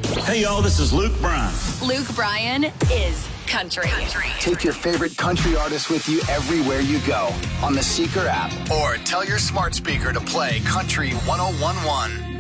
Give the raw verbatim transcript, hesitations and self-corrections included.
Hey, y'all, this is Luke Bryan. Luke Bryan is country. country. Take your favorite country artist with you everywhere you go on the Seeker app. Or tell your smart speaker to play Country one oh one one.